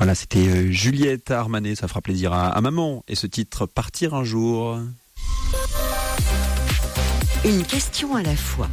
Voilà, c'était Juliette Armanet, ça fera plaisir à maman. Et ce titre, Partir un jour. Une question à la fois.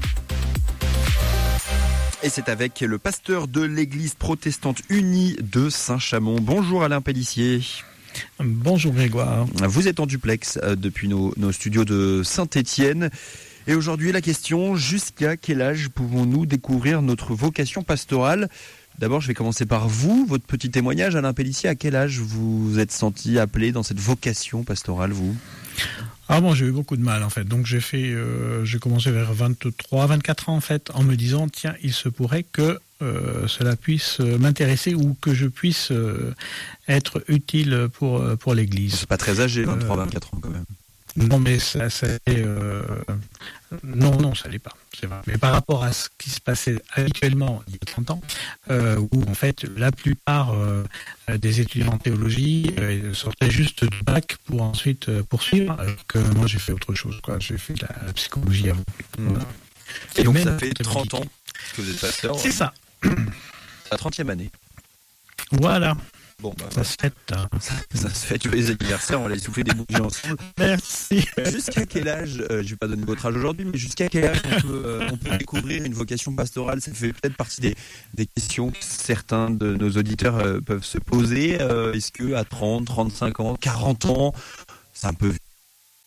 Et c'est avec le pasteur de l'église protestante unie de Saint-Chamond. Bonjour Alain Pellissier. Bonjour Grégoire. Vous êtes en duplex depuis nos studios de Saint-Étienne. Et aujourd'hui, la question, jusqu'à quel âge pouvons-nous découvrir notre vocation pastorale ? D'abord, je vais commencer par vous, votre petit témoignage. Alain Pellissier, à quel âge vous vous êtes senti appelé dans cette vocation pastorale, vous ? Ah bon, j'ai eu beaucoup de mal en fait. Donc j'ai commencé vers 23, 24 ans en fait, en me disant tiens, il se pourrait que cela puisse m'intéresser ou que je puisse être utile pour l'Église. C'est pas très âgé, 23, 24 ans quand même. Non, mais ça est, non, ça l'est pas. C'est vrai. Mais par rapport à ce qui se passait habituellement il y a 30 ans, où en fait la plupart des étudiants en théologie sortaient juste du bac pour ensuite poursuivre, que moi j'ai fait autre chose, quoi. J'ai fait de la psychologie avant. Voilà. Et donc ça fait 30 ans que vous êtes pasteur. C'est ça. C'est la 30e année. Voilà. Bon, ça se fête. Ça se fait, tu les anniversaires, on va les souffler des bougies ensemble. Merci. Jusqu'à quel âge, je ne vais pas donner votre âge aujourd'hui, mais jusqu'à quel âge on peut découvrir une vocation pastorale ? Ça fait peut-être partie des questions que certains de nos auditeurs peuvent se poser. Est-ce que à 30, 35 ans, 40 ans, c'est un peu pasteur ?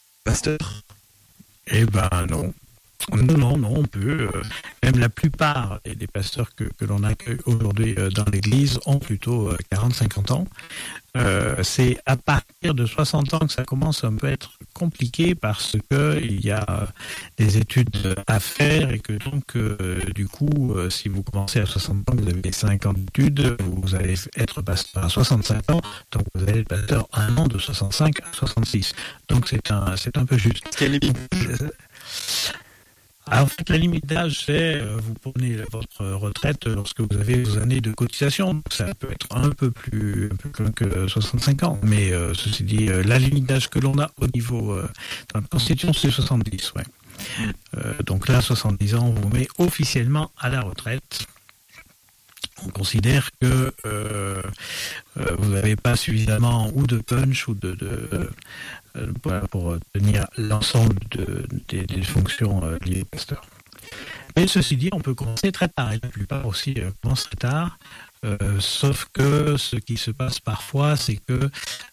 Eh ben non. Non, on peut. Même la plupart des pasteurs que l'on accueille aujourd'hui dans l'Église ont plutôt 40-50 ans. C'est à partir de 60 ans que ça commence à un peu être compliqué parce que il y a des études à faire et que donc du coup, si vous commencez à 60 ans, vous avez 5 ans d'études, vous allez être pasteur à 65 ans, donc vous allez être pasteur un an de 65 à 66. Donc c'est un peu juste. Alors, en fait, la limite d'âge, c'est vous prenez votre retraite lorsque vous avez vos années de cotisation. Donc, ça peut être un peu plus que 65 ans. Mais ceci dit, la limite d'âge que l'on a au niveau dans la Constitution, c'est 70. Ouais. Donc là, 70 ans, on vous met officiellement à la retraite. On considère que vous n'avez pas suffisamment ou de punch ou pour tenir l'ensemble des fonctions liées au pasteur. Mais ceci dit, on peut commencer très tard, et la plupart aussi commencent très tard, sauf que ce qui se passe parfois, c'est que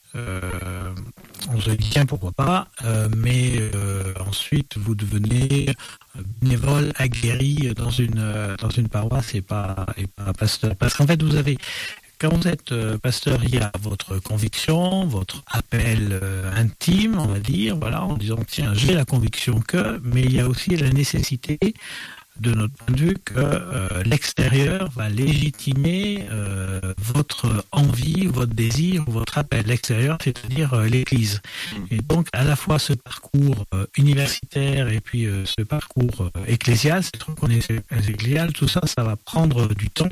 on se dit tiens, pourquoi pas, mais ensuite vous devenez bénévole aguerri dans une paroisse et pas pasteur. Parce qu'en fait, quand vous êtes pasteur, il y a votre conviction, votre appel intime, on va dire, voilà, en disant tiens, j'ai la conviction que, mais il y a aussi la nécessité, de notre point de vue, que l'extérieur va légitimer votre envie, votre désir, votre appel. L'extérieur, c'est-à-dire l'Église. Et donc, à la fois ce parcours universitaire et puis ce parcours ecclésial, cette reconnaissance ecclésiale, tout ça, ça va prendre du temps.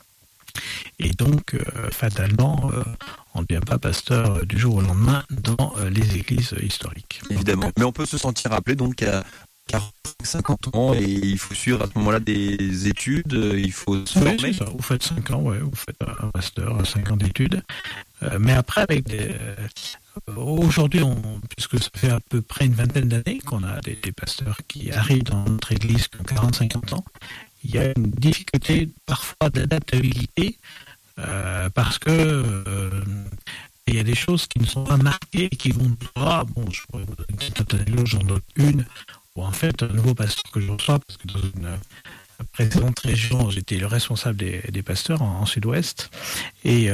Et donc, fatalement, on ne devient pas pasteur du jour au lendemain dans les églises historiques. Évidemment. Mais on peut se sentir appelé donc à 40-50 ans et il faut suivre à ce moment-là des études, il faut se former. C'est ça. Vous faites 5 ans, vous faites un master, 5 ans d'études. Mais après, aujourd'hui, puisque ça fait à peu près une vingtaine d'années qu'on a des pasteurs qui arrivent dans notre église qui ont 40-50 ans, il y a une difficulté parfois d'adaptabilité parce que il y a des choses qui ne sont pas marquées et qui vont je pourrais vous donner une petite anecdote, j'en donne une, où en fait, un nouveau pasteur que je reçois, parce que dans une précédente région, j'étais le responsable des pasteurs en Sud-Ouest, et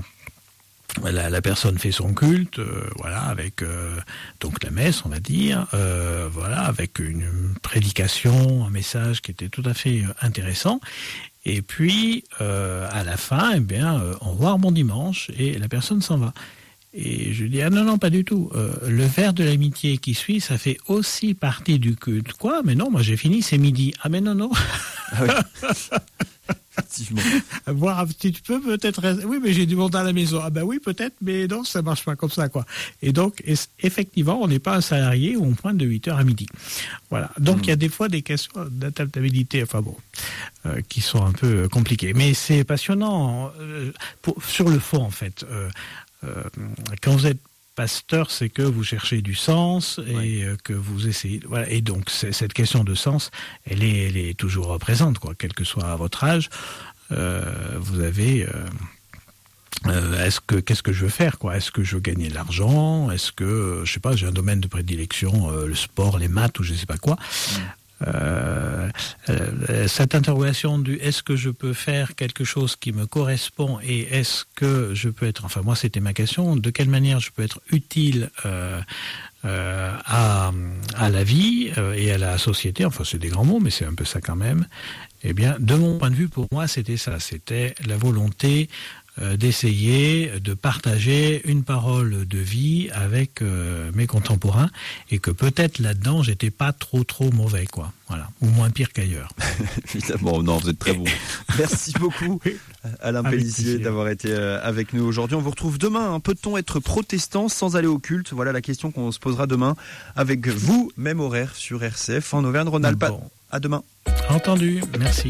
la personne fait son culte, avec donc la messe, on va dire, avec une prédication, un message qui était tout à fait intéressant. Et puis, à la fin, au revoir, bon dimanche, et la personne s'en va. Et je dis, non, pas du tout. Le verre de l'amitié qui suit, ça fait aussi partie du culte. Quoi ? Mais non, moi j'ai fini, c'est midi. Ah mais non. Ah oui. Effectivement. Voir si tu peux peut-être rester. Oui, mais j'ai du monde à la maison. Ah ben oui, peut-être, mais non, ça marche pas comme ça, quoi. Et donc, effectivement, on n'est pas un salarié où on pointe de 8h à midi. Voilà. Donc, il y a des fois des questions d'adaptabilité, qui sont un peu compliquées. Mais c'est passionnant. Sur le fond, en fait. Quand vous êtes pasteur, c'est que vous cherchez du sens et que vous essayez. Voilà. Et donc cette question de sens, elle est toujours présente, quoi, quel que soit votre âge. Vous avez. Qu'est-ce que je veux faire, quoi? Est-ce que je veux gagner de l'argent? Est-ce que je sais pas, j'ai un domaine de prédilection, le sport, les maths ou je sais pas quoi. Cette interrogation du est-ce que je peux faire quelque chose qui me correspond et est-ce que je peux être, enfin moi c'était ma question, de quelle manière je peux être utile à la vie et à la société, enfin c'est des grands mots mais c'est un peu ça quand même. Eh bien de mon point de vue, pour moi c'était ça, c'était la volonté d'essayer de partager une parole de vie avec mes contemporains et que peut-être là-dedans j'étais pas trop mauvais, quoi, voilà, ou moins pire qu'ailleurs. Évidemment, non, vous êtes très bon. Merci beaucoup Alain Pellissier d'avoir été avec nous aujourd'hui. On vous retrouve demain. Peut-on être protestant sans aller au culte? Voilà la question qu'on se posera demain avec vous, même horaire sur RCF en Auvergne-Rhône-Alpes. Bon. À demain. Entendu, merci.